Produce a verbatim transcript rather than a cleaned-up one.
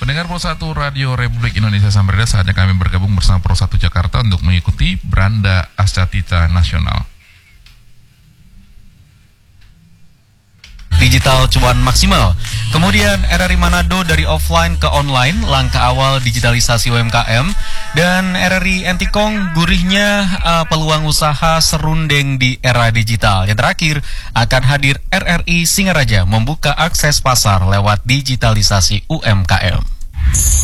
Pendengar Pro satu Radio Republik Indonesia Samarinda, saatnya kami bergabung bersama Pro satu Jakarta untuk mengikuti Beranda Ascatita Nasional. Digital cuan maksimal. Kemudian R R I Manado dari offline ke online, langkah awal digitalisasi U M K M. Dan R R I Entikong, gurihnya uh, peluang usaha serundeng di era digital. Yang terakhir, akan hadir R R I Singaraja membuka akses pasar lewat digitalisasi U M K M.